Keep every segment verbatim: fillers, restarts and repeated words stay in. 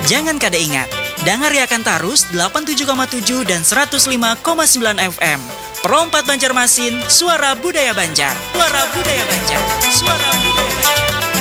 Jangan kada ingat, dengar akan Tarus delapan puluh tujuh koma tujuh dan seratus lima koma sembilan F M. Pro empat Banjarmasin, suara budaya Banjar. Suara budaya Banjar. Suara budaya Banjar.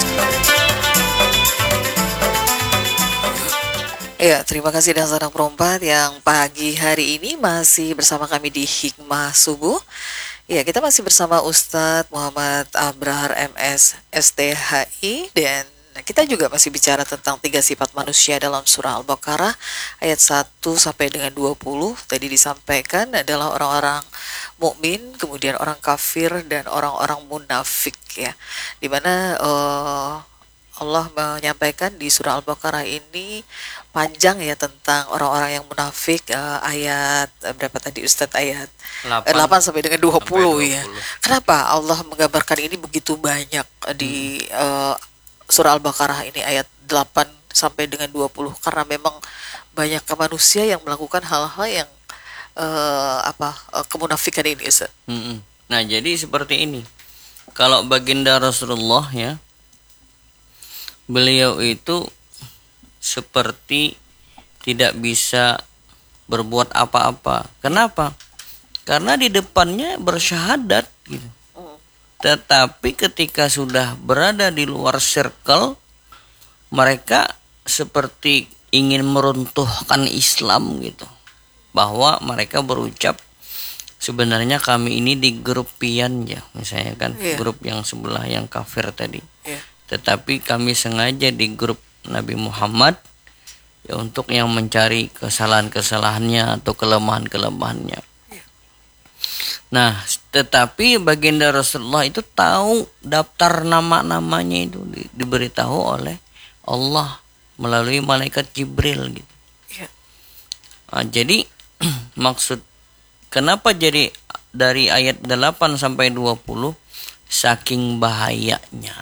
Ya, terima kasih dan saudara perempat yang pagi hari ini masih bersama kami di Hikmah Subuh. Ya, kita masih bersama Ustadz Muhammad Abrahar M S S T H I dan kita juga masih bicara tentang tiga sifat manusia dalam surah Al-Baqarah ayat satu sampai dengan dua puluh. Tadi disampaikan adalah orang-orang mukmin, kemudian orang kafir dan orang-orang munafik ya. Di mana uh, Allah menyampaikan di surah Al-Baqarah ini panjang ya tentang orang-orang yang munafik, uh, ayat uh, berapa tadi Ustadz, ayat delapan sampai dengan dua puluh ya. Kenapa Allah menggambarkan ini begitu banyak uh, di uh, surah Al-Baqarah ini ayat delapan sampai dengan dua puluh? Karena memang banyak manusia yang melakukan hal-hal yang uh, apa uh, kemunafikan ini Ustadz. Mm-mm. Nah, jadi seperti ini. Kalau baginda Rasulullah ya, beliau itu seperti tidak bisa berbuat apa-apa. Kenapa? Karena di depannya bersyahadat gitu. Tetapi ketika sudah berada di luar circle, mereka seperti ingin meruntuhkan Islam gitu. Bahwa mereka berucap, sebenarnya kami ini di grup pian ya, misalnya kan, yeah. grup yang sebelah yang kafir tadi. Yeah. Tetapi kami sengaja di grup Nabi Muhammad ya, untuk yang mencari kesalahan-kesalahannya atau kelemahan-kelemahannya. Nah, tetapi baginda Rasulullah itu tahu daftar nama-namanya itu di, diberitahu oleh Allah melalui malaikat Jibril gitu. Ya. Nah, jadi maksud kenapa jadi dari ayat delapan sampai dua puluh saking bahayanya.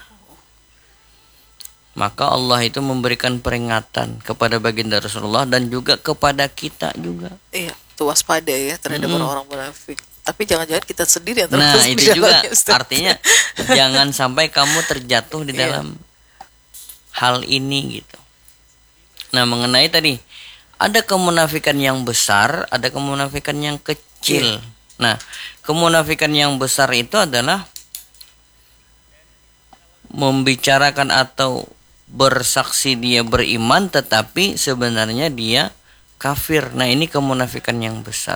Maka Allah itu memberikan peringatan kepada baginda Rasulullah dan juga kepada kita juga. Iya, itu waspada ya terhadap mm-hmm. orang-orang munafik. Tapi jangan-jangan kita sendiri yang terus. Nah, itu juga artinya jangan sampai kamu terjatuh di dalam yeah. hal ini gitu. Nah, mengenai tadi ada kemunafikan yang besar, ada kemunafikan yang kecil. Yeah. Nah, kemunafikan yang besar itu adalah membicarakan atau bersaksi dia beriman tetapi sebenarnya dia kafir. Nah, ini kemunafikan yang besar.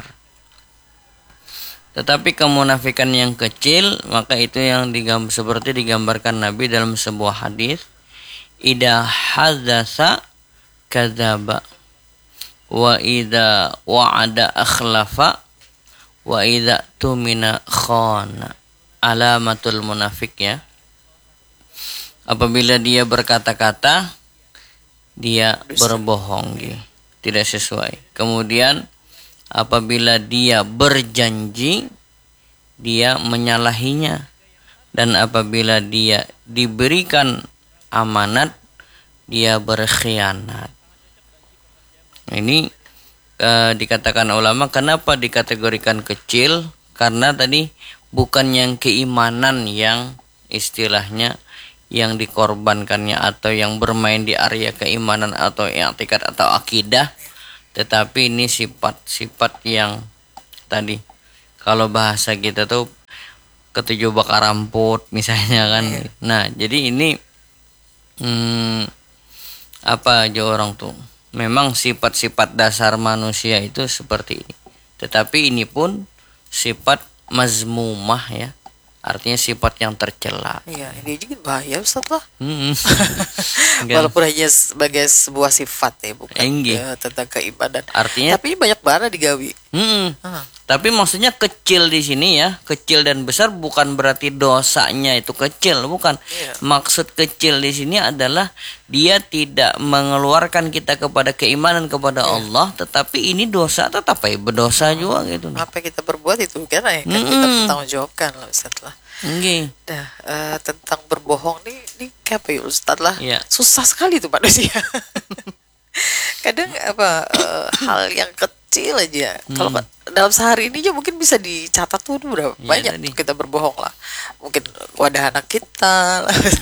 Tetapi kemunafikan yang kecil, maka itu yang digambar, seperti digambarkan Nabi dalam sebuah hadis, idza hadatsa kadzaba wa idza wa'ada akhlafa wa idza tumina khana. Alamatul munafik ya. Apabila dia berkata-kata, dia berbohong, dia tidak sesuai. Kemudian apabila dia berjanji, dia menyalahinya. Dan apabila dia diberikan amanat, dia berkhianat. Ini eh, dikatakan ulama, kenapa dikategorikan kecil? Karena tadi bukan yang keimanan yang istilahnya yang dikorbankannya atau yang bermain di area keimanan atau i'tikad atau akidah, tetapi ini sifat-sifat yang tadi kalau bahasa kita tuh ketujuh bakar ramput misalnya kan. Yeah. Nah, jadi ini hmm, apa aja orang tuh memang sifat-sifat dasar manusia itu seperti ini. Tetapi ini pun sifat mazmumah ya. Artinya sifat yang tercela. Iya, ini juga bahaya Ustaz lah. Mm-hmm. Walaupun hanya sebagai sebuah sifat ya, bukan ya, tentang keimanan. Artinya, tapi banyak banget digawi. Mm-hmm. Uh. Tapi maksudnya kecil di sini ya, kecil dan besar bukan berarti dosanya itu kecil, bukan. Yeah. Maksud kecil di sini adalah dia tidak mengeluarkan kita kepada keimanan kepada yeah. Allah, tetapi ini dosa tetap ya berdosa hmm. juga gitu. Apa yang kita berbuat itu kan ya, kan mm-hmm. kita bertanggung jawabkan lah Ustaz lah. Okay. Nah, uh, tentang berbohong nih, nih kayak apa ya Ustaz lah? Yeah. Susah sekali tuh manusia. Kadang apa uh, hal yang kecil aja. Hmm. Kalau dalam sehari ini aja mungkin bisa dicatat tuh berapa Iya, banyak tadi. tuh kita berbohong lah. Mungkin wadah anak kita,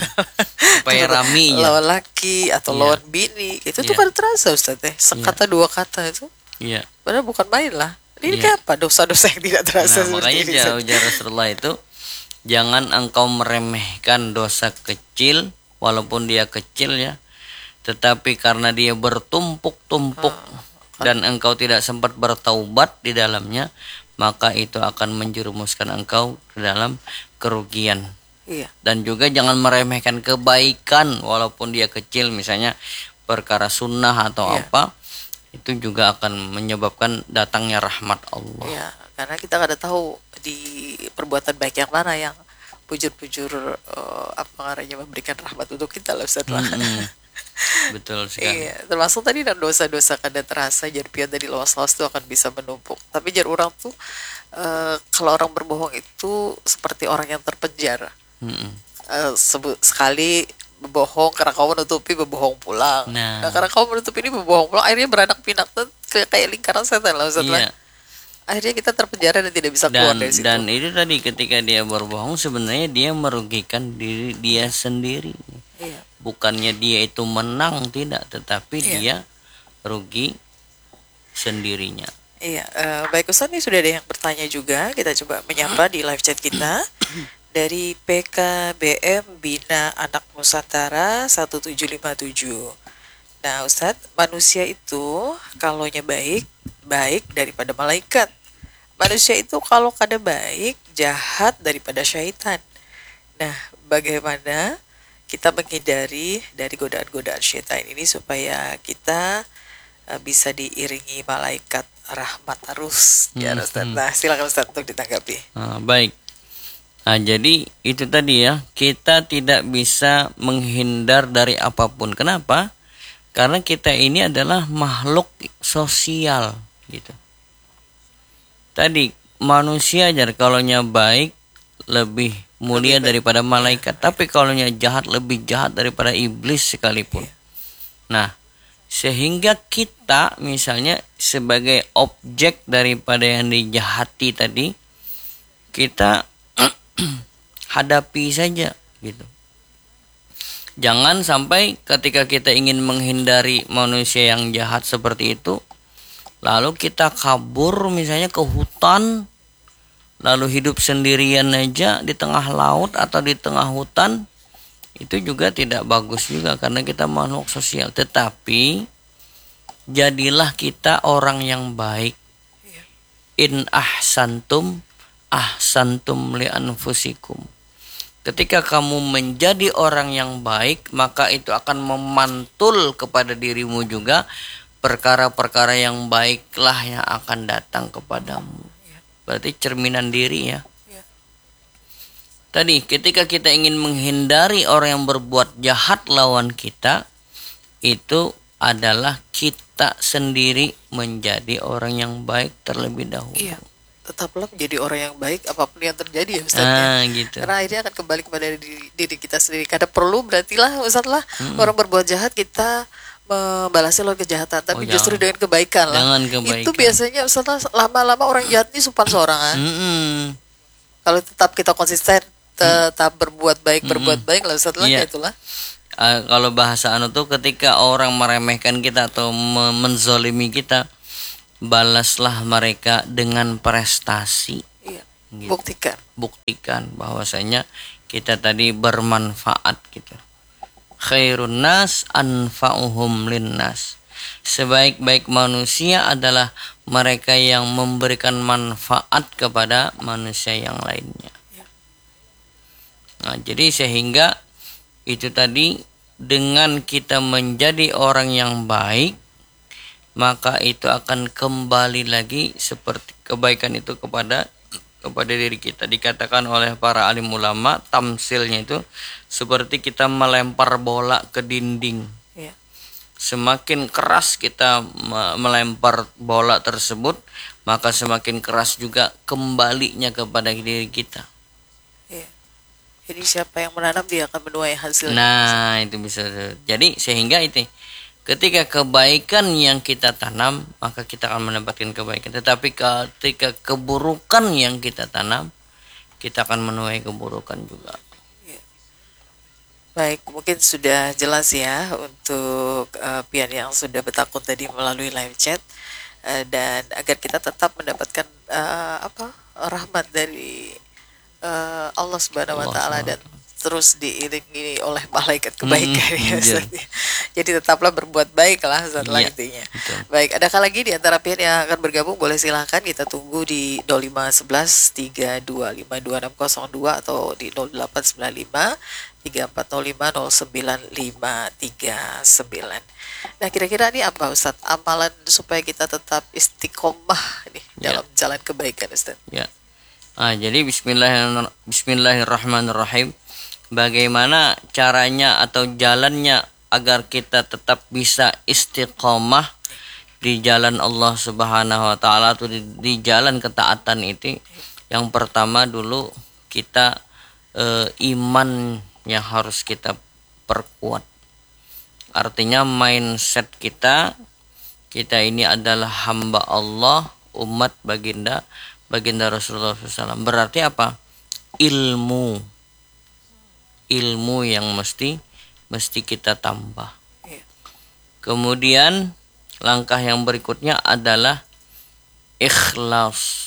Supaya rami ya. lawan laki atau Iya. lawan bini, itu tuh Iya. kan terasa Ustaz teh. Sekata dua kata itu, Iya. padahal bukan main lah. Ini Iya. kayak apa dosa-dosa yang tidak terasa Nah, seperti makanya ini. jauh Ustaz? jauh Rasulullah itu jangan engkau meremehkan dosa kecil walaupun dia kecil ya, tetapi karena dia bertumpuk-tumpuk dan engkau tidak sempat bertaubat di dalamnya, maka itu akan menjerumuskan engkau ke dalam kerugian. Iya. Dan juga jangan meremehkan kebaikan walaupun dia kecil, misalnya perkara sunnah atau Iya. apa, itu juga akan menyebabkan datangnya rahmat Allah. Iya, karena kita nggak ada tahu di perbuatan baik yang mana yang bujur-bujur eh, apa namanya memberikan rahmat untuk kita lah Ustaz lah. Mm-mm. Betul sekali. Iya, termasuk tadi dan dosa-dosa kada terasa jar pian dari lawas-lawas itu akan bisa menumpuk. Tapi jar orang tuh eh, kalau orang berbohong itu seperti orang yang terpenjara. Mm-mm. Eh, sebu- sekali berbohong karena kamu menutupi berbohong pulang. Nah. Nah, karena kamu menutupi ini berbohong pulang, akhirnya beranak pinak tuh kayak, kayak lingkaran setan lah Ustaz lah. Iya. Akhirnya kita terpenjara dan tidak bisa keluar Dan dari situ. dan itu tadi ketika dia berbohong sebenarnya dia merugikan diri dia sendiri. Iya. Bukannya dia itu menang, tidak, tetapi Iya. dia rugi sendirinya. Iya, eh, baik Ustaz, nih sudah ada yang bertanya juga. Kita coba menyapa di live chat kita dari P K B M Bina Anak Nusantara satu tujuh lima tujuh. Nah Ustaz, manusia itu kalaunya baik, baik daripada malaikat. Manusia itu kalau kada baik, jahat daripada syaitan. Nah, bagaimana kita menghindari dari godaan-godaan syaitan ini supaya kita eh, bisa diiringi malaikat rahmat terus ya Hmm, Ustaz. hmm. Nah, silakan Ustaz untuk ditanggapi. Nah, baik. Nah, jadi itu tadi ya, kita tidak bisa menghindar dari apapun. Kenapa? Karena kita ini adalah makhluk sosial gitu. Tadi manusia aja kalaunya baik lebih mulia daripada malaikat, tapi kalaunya jahat lebih jahat daripada iblis sekalipun. Nah, sehingga kita misalnya sebagai objek daripada yang dijahati tadi, kita hadapi saja gitu. Jangan sampai ketika kita ingin menghindari manusia yang jahat seperti itu, lalu kita kabur misalnya ke hutan, lalu hidup sendirian aja di tengah laut atau di tengah hutan, itu juga tidak bagus juga karena kita makhluk sosial. Tetapi jadilah kita orang yang baik. In ahsantum ahsantum li anfusikum. Ketika kamu menjadi orang yang baik, maka itu akan memantul kepada dirimu juga perkara-perkara yang baiklah yang akan datang kepadamu. Berarti cerminan diri ya. Tadi ketika kita ingin menghindari orang yang berbuat jahat lawan kita, itu adalah kita sendiri menjadi orang yang baik terlebih dahulu. Iya, tetaplah menjadi orang yang baik apapun yang terjadi ya Ustaz. Ah, ya. gitu. Karena akhirnya akan kembali kepada diri, diri kita sendiri. Karena perlu berartilah Ustaz lah orang berbuat jahat kita membalasnya lewat kejahatan, tapi Oh, justru jangan. dengan kebaikan lah. Jangan kebaikan. Itu biasanya Ustaz lah, lama-lama orang jahat ini supan seorang. Mm-mm. Kalau tetap kita konsisten, tetap berbuat baik, berbuat baik lah Ustaz lah, Iya. ya itulah. Ah, kalau bahasa anu tuh ketika orang meremehkan kita atau me- menzolimi kita, balaslah mereka dengan prestasi. Iya. Gitu. Buktikan. Buktikan bahwasanya kita tadi bermanfaat gitu. Khairun nas anfa'uhum linnas. Sebaik-baik manusia adalah mereka yang memberikan manfaat kepada manusia yang lainnya. Nah, jadi sehingga itu tadi dengan kita menjadi orang yang baik, maka itu akan kembali lagi seperti kebaikan itu kepada kepada diri kita. Dikatakan oleh para alim ulama, tamsilnya itu seperti kita melempar bola ke dinding. Iya. Semakin keras kita me- melempar bola tersebut, maka semakin keras juga kembalinya kepada diri kita. Iya. Jadi siapa yang menanam dia akan menuai hasilnya. Nah, itu bisa. Jadi sehingga itu Ketika kebaikan yang kita tanam, maka kita akan mendapatkan kebaikan. Tetapi ketika keburukan yang kita tanam, kita akan menuai keburukan juga. Baik, mungkin sudah jelas ya untuk uh, pian yang sudah bertakun tadi melalui live chat, uh, dan agar kita tetap mendapatkan uh, apa rahmat dari uh, Allah Subhanahu Wa Taala dan terus diiringi oleh malaikat kebaikan hmm, ya Ustaz. Yeah. Jadi tetaplah berbuat baik lah setelah yeah, intinya. Betul. Baik, adakah lagi di antara pihak yang akan bergabung? Boleh silahkan kita tunggu di nol lima satu satu tiga dua lima dua enam nol dua atau di nol delapan sembilan lima tiga empat nol lima nol sembilan lima tiga sembilan. Nah, kira-kira ini apa Ustaz? Amalan supaya kita tetap istiqomah nih yeah, dalam jalan kebaikan Ustaz. Ya. Yeah. Ah, jadi bismillahirrahmanirrahim. Bismillahirrahmanirrahim. Bagaimana caranya atau jalannya agar kita tetap bisa istiqomah di jalan Allah Subhanahu Wa Taala atau di, di jalan ketaatan itu? Yang pertama dulu kita e, iman yang harus kita perkuat. Artinya mindset kita, kita ini adalah hamba Allah, umat baginda baginda Rasulullah shallallahu alaihi wasallam. Berarti apa? Ilmu. Ilmu yang mesti mesti kita tambah. Kemudian langkah yang berikutnya adalah ikhlas.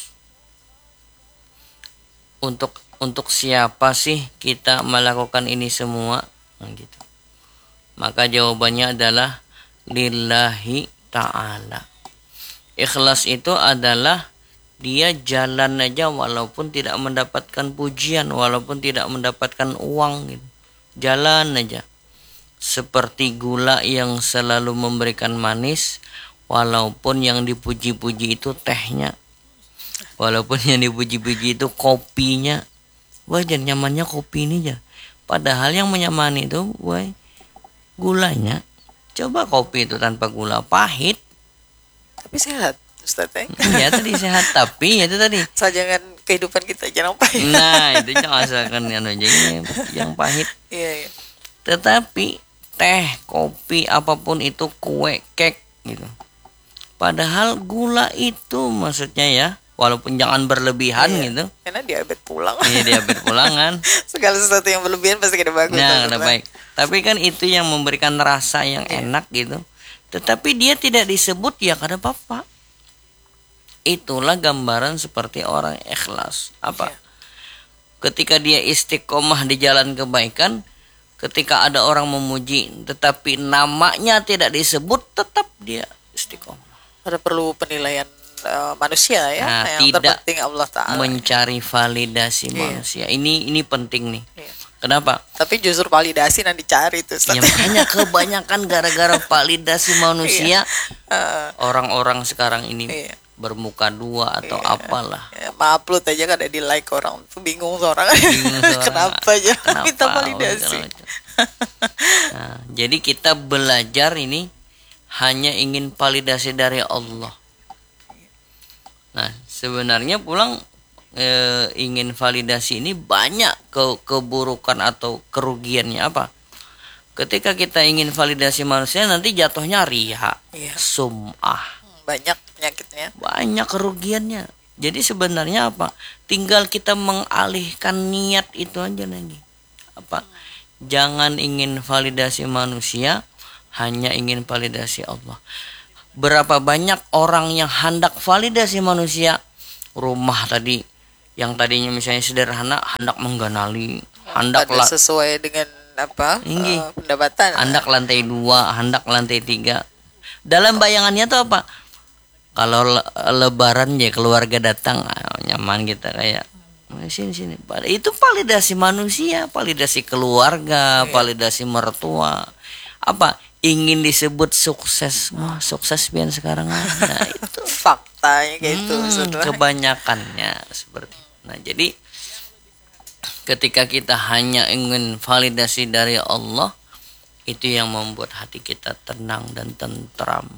Untuk untuk siapa sih kita melakukan ini semua? Nah, gitu. Maka jawabannya adalah lillahi ta'ala. Ikhlas itu adalah dia jalan aja walaupun tidak mendapatkan pujian, walaupun tidak mendapatkan uang gitu. Jalan aja. Seperti gula yang selalu memberikan manis, walaupun yang dipuji-puji itu tehnya. Walaupun yang dipuji-puji itu kopinya. Wah, jangan nyamannya kopi ini aja. Padahal yang menyamani itu, wah, gulanya. Coba kopi itu tanpa gula, pahit. Tapi sehat. Ustaz, eh? Ya tadi sehat, tapi itu tadi so, jangan kehidupan kita jangan pahit. Nah itu jangan asalkan yang yang, yang pahit. Iya, iya. Tetapi teh, kopi, apapun itu, kue, kek gitu. Padahal gula itu maksudnya ya, walaupun jangan berlebihan iya, gitu. Karena diabetes pulang. Iya diabetes pulangan. Segala sesuatu yang berlebihan pasti kada bagus. Nah kada baik. Tapi kan itu yang memberikan rasa yang iya, enak gitu. Tetapi dia tidak disebut ya kada apa-apa. Itulah gambaran seperti orang ikhlas. Apa? Ya. Ketika dia istiqomah di jalan kebaikan, ketika ada orang memuji, tetapi namanya tidak disebut, tetap dia istiqomah. Ada perlu penilaian uh, manusia ya, nah, yang tidak terpenting Allah Ta'ala. Mencari validasi ya, manusia. Ini ini penting nih. Ya. Kenapa? Tapi justru validasi yang dicari tuh. Ya, makanya kebanyakan gara-gara validasi manusia, ya. uh, orang-orang sekarang ini. Ya. Bermuka dua atau iya, apalah ya, upload aja kan ada di like orang tuh bingung seorang, bingung seorang kenapa aja kenapa, minta validasi. Nah, jadi kita belajar ini hanya ingin validasi dari Allah. Nah sebenarnya pulang e, ingin validasi ini banyak ke keburukan atau kerugiannya. Apa? Ketika kita ingin validasi manusia nanti jatuhnya riya, iya, sum'ah, banyak penyakitnya, banyak kerugiannya. Jadi sebenarnya apa? Tinggal kita mengalihkan niat itu aja lagi. Apa? Jangan ingin validasi manusia, hanya ingin validasi Allah. Berapa banyak orang yang hendak validasi manusia? Rumah tadi yang tadinya misalnya sederhana, hendak mengganali, hendak la- sesuai dengan apa? Uh, pendapatan. Hendak lantai dua, hendak lantai tiga. Dalam bayangannya tuh apa? Kalau le- lebaran ya keluarga datang, ah, nyaman kita kayak sini sini. Itu validasi manusia, validasi keluarga, iya, validasi mertua. Apa? Ingin disebut sukses. Wah, sukses pian sekarang ada. Itu faktanya kayak itu hmm, kebanyakannya seperti. Nah, jadi ketika kita hanya ingin validasi dari Allah, itu yang membuat hati kita tenang dan tentram.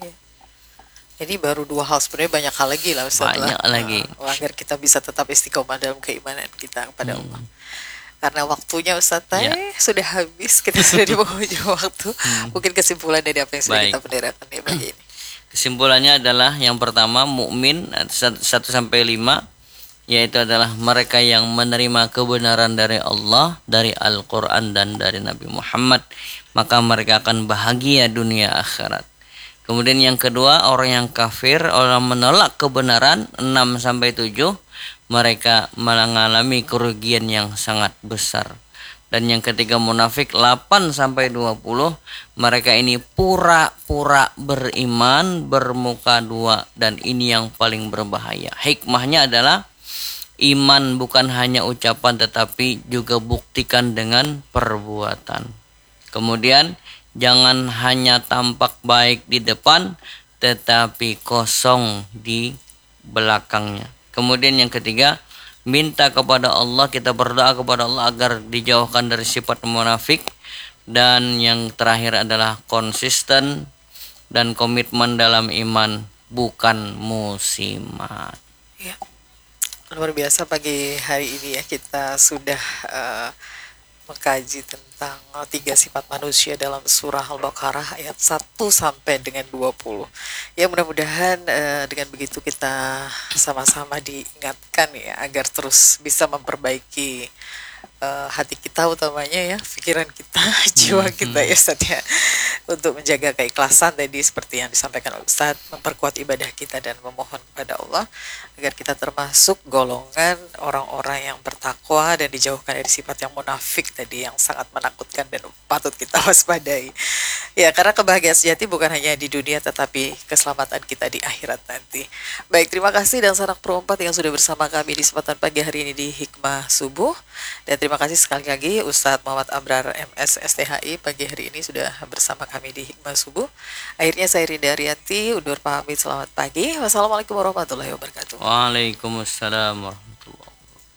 Jadi baru dua hal, sebenarnya banyak hal lagi lah Ustaz. Banyak lah, lagi. Uh, agar kita bisa tetap istiqomah dalam keimanan kita kepada hmm. Allah. Karena waktunya Ustadz Teh Ya. sudah habis, kita sudah di penghujung waktu. Mungkin kesimpulan dari apa yang sudah Baik. kita benderakan ya pagi ini. Kesimpulannya adalah yang pertama, mukmin satu sampai lima, yaitu adalah mereka yang menerima kebenaran dari Allah, dari Al-Quran dan dari Nabi Muhammad, maka mereka akan bahagia dunia akhirat. Kemudian yang kedua, orang yang kafir, orang menolak kebenaran, enam sampai tujuh, mereka mengalami kerugian yang sangat besar. Dan yang ketiga, munafik, delapan sampai dua puluh, mereka ini pura-pura beriman bermuka dua, dan ini yang paling berbahaya. Hikmahnya adalah iman bukan hanya ucapan tetapi juga buktikan dengan perbuatan. Kemudian jangan hanya tampak baik di depan tetapi kosong di belakangnya. Kemudian yang ketiga, minta kepada Allah, kita berdoa kepada Allah agar dijauhkan dari sifat munafik. Dan yang terakhir adalah konsisten dan komitmen dalam iman, bukan musiman. Ya. Luar biasa pagi hari ini ya, kita sudah uh, mengkaji tentang uh, tiga sifat manusia dalam surah Al-Baqarah ayat satu sampai dengan dua puluh. Ya, mudah-mudahan uh, dengan begitu kita sama-sama diingatkan ya agar terus bisa memperbaiki uh, hati kita, utamanya ya pikiran kita, jiwa kita ya Ustaz ya, untuk menjaga keikhlasan tadi seperti yang disampaikan oleh Ustaz, memperkuat ibadah kita dan memohon kepada Allah agar kita termasuk golongan orang-orang yang bertakwa dan dijauhkan dari sifat yang munafik tadi yang sangat menakutkan dan patut kita waspadai. Ya, karena kebahagiaan sejati bukan hanya di dunia tetapi keselamatan kita di akhirat nanti. Baik, terima kasih dan sanak perempat yang sudah bersama kami di kesempatan pagi hari ini di Hikmah Subuh. Dan terima kasih sekali lagi Ustadz Muhammad Abrar M S S T H I pagi hari ini sudah bersama kami di Hikmah Subuh. Akhirnya saya Rinda Ariati undur pamit, selamat pagi. Wassalamualaikum warahmatullahi wabarakatuh. Waalaikumsalam warahmatullahi wabarakatuh.